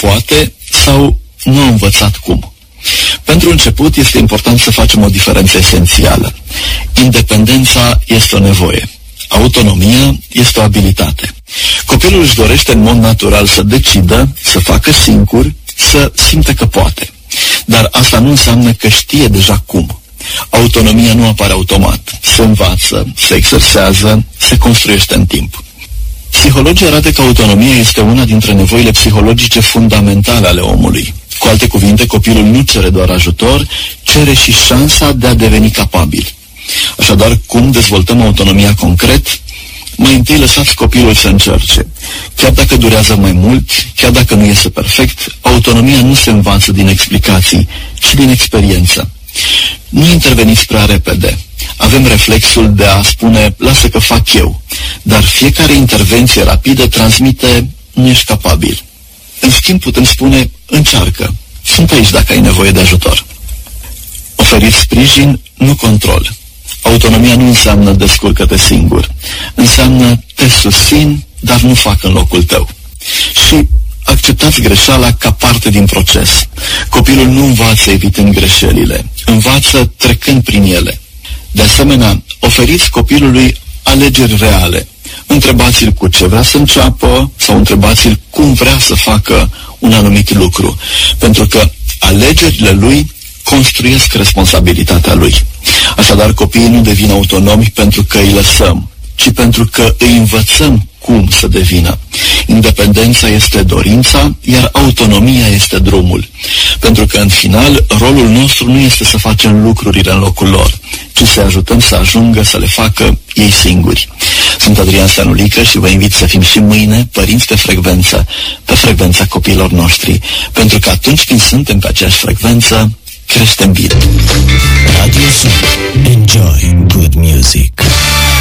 poate sau nu a învățat cum. Pentru început este important să facem o diferență esențială. Independența este o nevoie. Autonomia este o abilitate. Copilul își dorește în mod natural să decidă, să facă singur, să simte că poate. Dar asta nu înseamnă că știe deja cum. Autonomia nu apare automat. Se învață, se exersează, se construiește în timp. Psihologii arată că autonomia este una dintre nevoile psihologice fundamentale ale omului. Cu alte cuvinte, copilul nu cere doar ajutor, cere și șansa de a deveni capabil. Așadar, cum dezvoltăm autonomia concret? Mai întâi lăsați copilul să încerce. Chiar dacă durează mai mult, chiar dacă nu iese perfect, autonomia nu se învață din explicații, ci din experiență. Nu interveniți prea repede. Avem reflexul de a spune, lasă că fac eu, dar fiecare intervenție rapidă transmite, nu ești capabil. În schimb, putem spune, încearcă. Sunt aici dacă ai nevoie de ajutor. Oferiți sprijin, nu control. Autonomia nu înseamnă descurcă-te singur. Înseamnă te susțin, dar nu fac în locul tău. Și acceptați greșeala ca parte din proces. Copilul nu învață evitând greșelile, învață trecând prin ele. De asemenea, oferiți copilului alegeri reale. Întrebați-l cu ce vrea să înceapă sau întrebați-l cum vrea să facă un anumit lucru. Pentru că alegerile lui construiesc responsabilitatea lui. Așadar, copiii nu devin autonomi pentru că îi lăsăm, ci pentru că îi învățăm cum să devină. Independența este dorința, iar autonomia este drumul. Pentru că, în final, rolul nostru nu este să facem lucrurile în locul lor, ci să ajutăm să ajungă să le facă ei singuri. Sunt Adrian Stanulică și vă invit să fim și mâine părinți de frecvență, pe frecvența copiilor noștri, pentru că atunci când suntem pe aceeași frecvență, creștem bine. Radio Sun.